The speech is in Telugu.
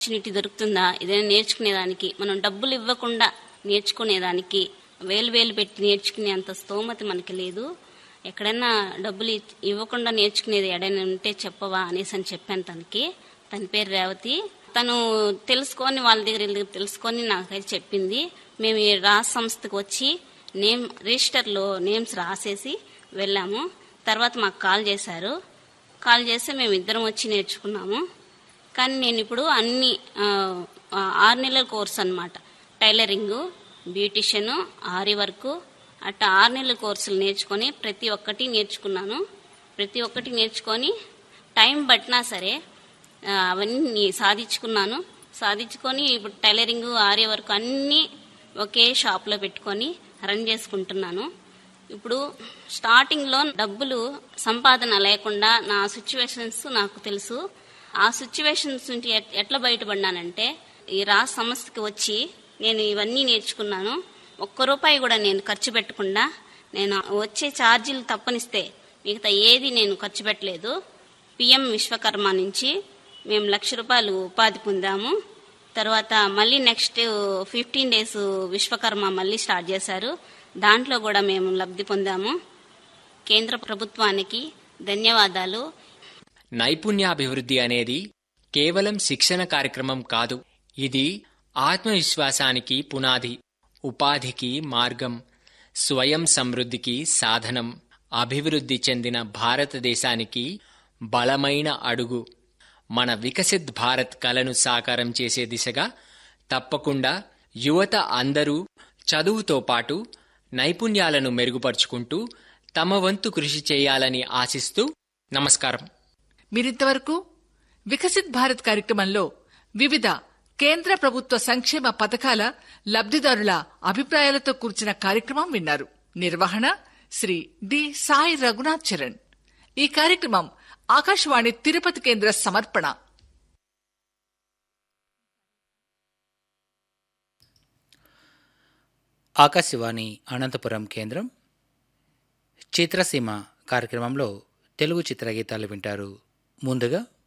ఆపర్చునిటీ దొరుకుతుందా ఏదైనా నేర్చుకునేదానికి? మనం డబ్బులు ఇవ్వకుండా నేర్చుకునేదానికి వేలు వేలు పెట్టి నేర్చుకునే అంత స్తోమత మనకి లేదు. ఎక్కడైనా డబ్బులు ఇవ్వకుండా నేర్చుకునేది ఎడైనా ఉంటే చెప్పవా అనేసి అని చెప్పాను తనకి. తన పేరు రేవతి. తను తెలుసుకొని వాళ్ళ దగ్గర వీళ్ళ దగ్గర తెలుసుకొని నాకైతే చెప్పింది. మేము ఈ రాజ్ సంస్థకు వచ్చి రిజిస్టర్లో నేమ్స్ రాసేసి వెళ్ళాము. తర్వాత మాకు కాల్ చేశారు. కాల్ చేస్తే మేము ఇద్దరం వచ్చి నేర్చుకున్నాము. కానీ నేను ఇప్పుడు అన్ని 6 నెలల కోర్స్ అనమాట. టైలరింగు, బ్యూటిషియను, ఆరి వర్కు అట్లా 6 నెలల కోర్సులు నేర్చుకొని ప్రతి ఒక్కటి నేర్చుకున్నాను. ప్రతి ఒక్కటి నేర్చుకొని టైం పట్టినా సరే అవన్నీ సాధించుకొని ఇప్పుడు టైలరింగు, ఆరి వర్క్ అన్నీ ఒకే షాప్లో పెట్టుకొని రన్ చేసుకుంటున్నాను. ఇప్పుడు స్టార్టింగ్లో డబ్బులు సంపాదన లేకుండా నా సిచ్యువేషన్స్ నాకు తెలుసు. ఆ సిచ్యువేషన్స్ నుంచి ఎట్లా బయటపడినానంటే ఈ రాజ్ సంస్థకి వచ్చి నేను ఇవన్నీ నేర్చుకున్నాను. ఒక్క రూపాయి కూడా నేను ఖర్చు పెట్టకుండా నేను వచ్చే ఛార్జీలు తప్పనిస్తే మిగతా ఏది నేను ఖర్చు పెట్టలేదు. పిఎం విశ్వకర్మ నుంచి మేము ₹1,00,000 ఉపాధి పొందాము. తర్వాత మళ్ళీ నెక్స్ట్ 15 days విశ్వకర్మ మళ్ళీ స్టార్ట్ చేశారు. దాంట్లో కూడా మేము లబ్ధి పొందాము. కేంద్ర ప్రభుత్వానికి ధన్యవాదాలు. నైపుణ్యాభివృద్ధి అనేది కేవలం శిక్షణ కార్యక్రమం కాదు. ఇది ఆత్మవిశ్వాసానికి పునాది, ఉపాధికి మార్గం, స్వయం సమృద్ధికి సాధనం, అభివృద్ధి చెందిన భారతదేశానికి బలమైన అడుగు. మన వికసిత్ భారత్ కలను సాకారం చేసే దిశగా తప్పకుండా యువత అందరూ చదువుతో పాటు నైపుణ్యాలను మెరుగుపరుచుకుంటూ తమ వంతు కృషి చేయాలని ఆశిస్తూ నమస్కారం. మీరింతవరకు వికసిత్ భారత్ కార్యక్రమంలో వివిధ కేంద్ర ప్రభుత్వ సంక్షేమ పథకాల లబ్ధిదారుల అభిప్రాయాలతో కూర్చిన కార్యక్రమం విన్నారు. నిర్వహణ శ్రీ డి సాయి రఘునాథ్ చరణ్. ఈ కార్యక్రమం ఆకాశవాణి తిరుపతి కేంద్ర సమర్పణ. ఆకాశవాణి అనంతపురం కేంద్రం. చిత్రసీమ కార్యక్రమంలో తెలుగు చిత్రగీతాలు వింటారు. ముందుగా